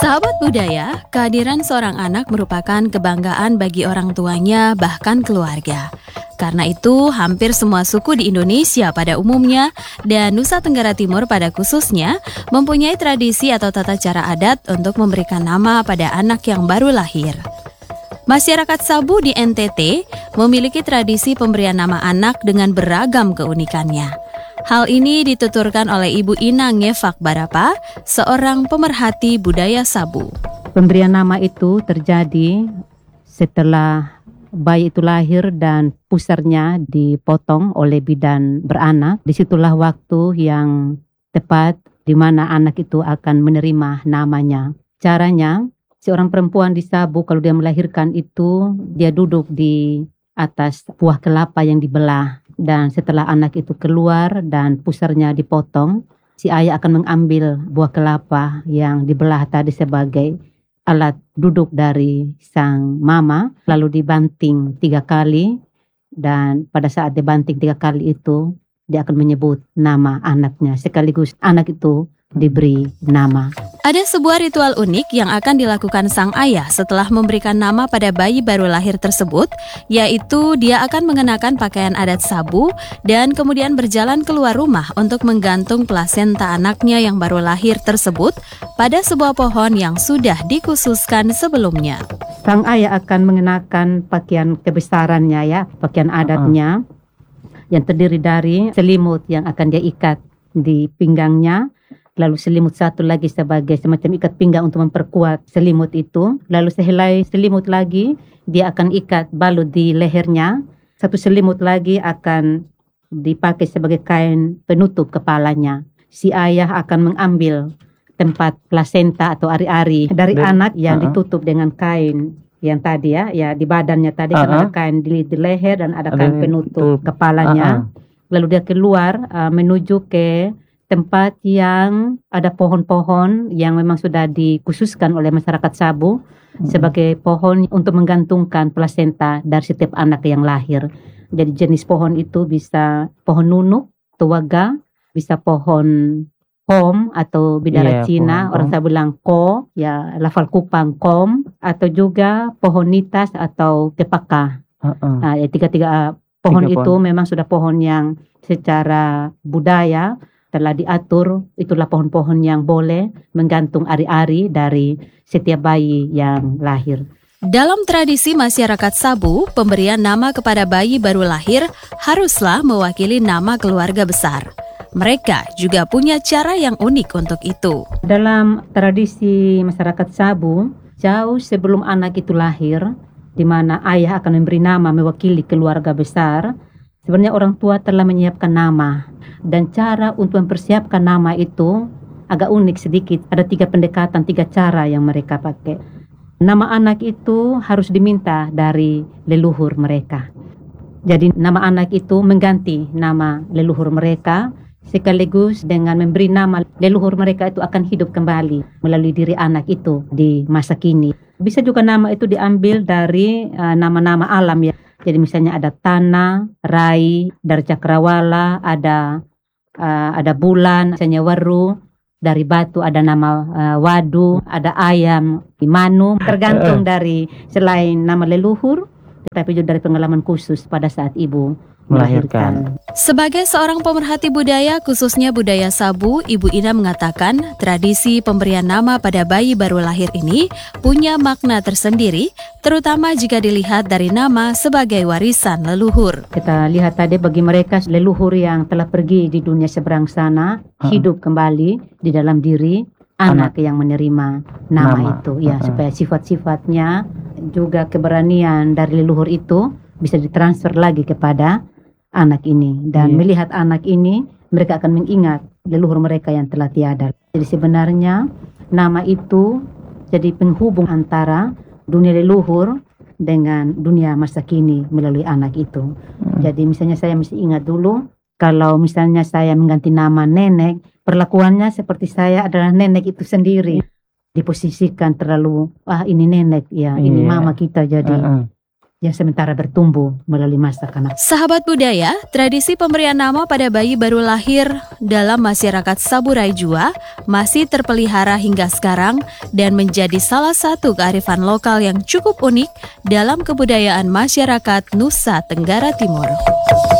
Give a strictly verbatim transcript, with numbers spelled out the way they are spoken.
Sahabat budaya, kehadiran seorang anak merupakan kebanggaan bagi orang tuanya bahkan keluarga. Karena itu, hampir semua suku di Indonesia pada umumnya dan Nusa Tenggara Timur pada khususnya mempunyai tradisi atau tata cara adat untuk memberikan nama pada anak yang baru lahir. Masyarakat Sabu di N T T memiliki tradisi pemberian nama anak dengan beragam keunikannya. Hal ini dituturkan oleh Ibu Ina Ngefak Barapa, seorang pemerhati budaya Sabu. Pemberian nama itu terjadi setelah bayi itu lahir dan pusarnya dipotong oleh bidan beranak. Disitulah waktu yang tepat di mana anak itu akan menerima namanya. Caranya, seorang perempuan di Sabu kalau dia melahirkan itu, dia duduk di atas buah kelapa yang dibelah. Dan setelah anak itu keluar dan pusarnya dipotong, si ayah akan mengambil buah kelapa yang dibelah tadi sebagai alat duduk dari sang mama, lalu dibanting tiga kali, dan pada saat dibanting tiga kali itu, dia akan menyebut nama anaknya, sekaligus anak itu diberi nama. Ada sebuah ritual unik yang akan dilakukan sang ayah setelah memberikan nama pada bayi baru lahir tersebut, yaitu dia akan mengenakan pakaian adat Sabu dan kemudian berjalan keluar rumah untuk menggantung plasenta anaknya yang baru lahir tersebut pada sebuah pohon yang sudah dikhususkan sebelumnya. Sang ayah akan mengenakan pakaian kebesarannya ya, pakaian adatnya uh-huh. yang terdiri dari selimut yang akan dia ikat di pinggangnya, lalu selimut satu lagi sebagai semacam ikat pinggang untuk memperkuat selimut itu. Lalu sehelai selimut lagi, dia akan ikat balut di lehernya. Satu selimut lagi akan dipakai sebagai kain penutup kepalanya. Si ayah akan mengambil tempat plasenta atau ari-ari dari Dan, anak yang uh-huh. ditutup dengan kain yang tadi ya, ya di badannya tadi uh-huh. kan ada kain di, di leher dan ada kain ada penutup itu. Kepalanya. Uh-huh. Lalu dia keluar uh, menuju ke tempat yang ada pohon-pohon yang memang sudah dikhususkan oleh masyarakat Sabu hmm. sebagai pohon untuk menggantungkan plasenta dari setiap anak yang lahir. Jadi jenis pohon itu bisa pohon nunuk, tuaga, bisa pohon kom atau bidara yeah, Cina, orang Sabu bilang ko, ya lafal kupang kom, atau juga pohon nitas atau kepaka. Uh-uh. Nah, ya, tiga-tiga pohon tiga itu pohon. Memang sudah pohon yang secara budaya telah diatur, itulah pohon-pohon yang boleh menggantung ari-ari dari setiap bayi yang lahir. Dalam tradisi masyarakat Sabu, pemberian nama kepada bayi baru lahir haruslah mewakili nama keluarga besar. Mereka juga punya cara yang unik untuk itu. Dalam tradisi masyarakat Sabu, jauh sebelum anak itu lahir, di mana ayah akan memberi nama mewakili keluarga besar, sebenarnya orang tua telah menyiapkan nama. Dan cara untuk mempersiapkan nama itu agak unik sedikit. Ada tiga pendekatan, tiga cara yang mereka pakai. Nama anak itu harus diminta dari leluhur mereka. Jadi nama anak itu mengganti nama leluhur mereka, sekaligus dengan memberi nama leluhur mereka itu akan hidup kembali melalui diri anak itu di masa kini. Bisa juga nama itu diambil dari uh, nama-nama alam ya. Jadi misalnya ada tanah, rai, dari cakrawala, ada Uh, ada bulan, misalnya waru, dari batu ada nama uh, wadu, ada ayam, manu, tergantung dari selain nama leluhur, tetapi juga dari pengalaman khusus pada saat ibu melahirkan. Sebagai seorang pemerhati budaya, khususnya budaya Sabu, Ibu Ina mengatakan tradisi pemberian nama pada bayi baru lahir ini punya makna tersendiri, terutama jika dilihat dari nama sebagai warisan leluhur. Kita lihat tadi bagi mereka leluhur yang telah pergi di dunia seberang sana, uh-huh. hidup kembali di dalam diri anak, anak yang menerima nama, nama. itu, ya uh-huh. supaya sifat-sifatnya juga keberanian dari leluhur itu bisa ditransfer lagi kepada anak ini. Dan yeah. melihat anak ini, mereka akan mengingat leluhur mereka yang telah tiada. Jadi sebenarnya nama itu jadi penghubung antara dunia leluhur dengan dunia masa kini melalui anak itu. Hmm. Jadi misalnya saya mesti ingat dulu, kalau misalnya saya mengganti nama nenek, perlakuannya seperti saya adalah nenek itu sendiri. Diposisikan terlalu, ah ini nenek ya, yeah. ini mama kita jadi. Uh-uh. yang sementara bertumbuh melalui masa kanak. Sahabat budaya, tradisi pemberian nama pada bayi baru lahir dalam masyarakat Saburai Jua masih terpelihara hingga sekarang dan menjadi salah satu kearifan lokal yang cukup unik dalam kebudayaan masyarakat Nusa Tenggara Timur.